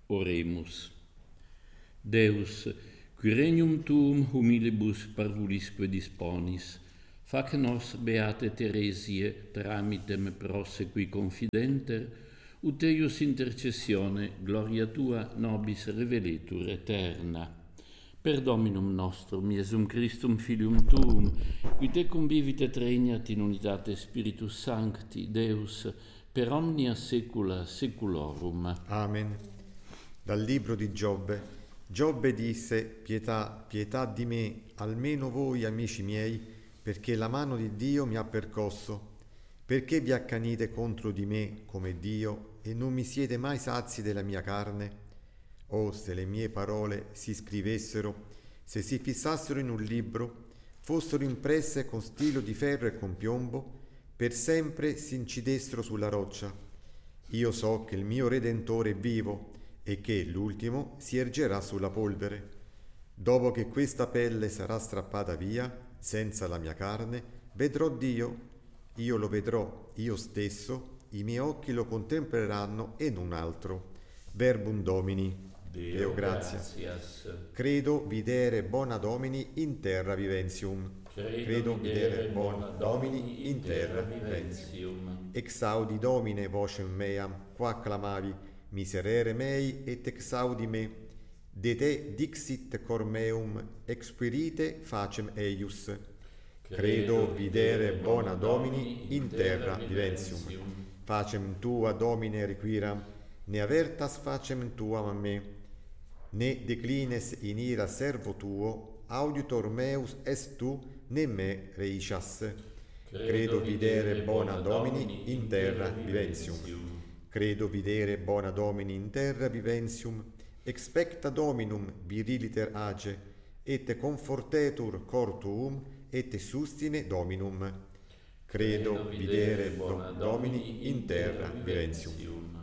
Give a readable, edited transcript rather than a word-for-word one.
Oremus. Deus, qui regnum tuum humilibus parvulisque disponis, fac nos, beate Teresie, tramitem prosequi confidenter, ut eius intercessione gloria tua nobis reveletur aeterna. Per Dominum nostrum, Iesum Christum, Filium tuum, qui te convivit et regnat in unitate Spiritus Sancti, Deus, per omnia saecula saeculorum. Amen. Dal libro di Giobbe. Giobbe disse: pietà, pietà di me, almeno voi amici miei, perché la mano di Dio mi ha percosso. Perché vi accanite contro di me come Dio e non mi siete mai sazi della mia carne? Oh, se le mie parole si scrivessero, se si fissassero in un libro, fossero impresse con stilo di ferro e con piombo, per sempre si incidessero sulla roccia. Io so che il mio Redentore è vivo e che l'ultimo si ergerà sulla polvere. Dopo che questa pelle sarà strappata via, senza la mia carne, vedrò Dio. Io lo vedrò, io stesso, i miei occhi lo contempleranno e non altro. Verbum Domini. Deo gratias. Credo videre bona Domini in terra viventium. Credo videre bona Domini in terra viventium. Exaudi Domine vocem meam, qua clamavi, miserere mei et exaudi me. De te dixit cor meum, expirite facem eius. Credo videre bona Domini in terra viventium. Facem tua Domine requiram, ne avertas facem tuam a me. Ne declines in ira servo tuo, auditor meus est tu, ne me reicias. Credo videre bona Domini in terra viventium. Credo videre bona Domini in terra viventium. Expecta Dominum viriliter age, et confortetur cor tuum, et sustine Dominum. Credo videre bona Domini in terra viventium.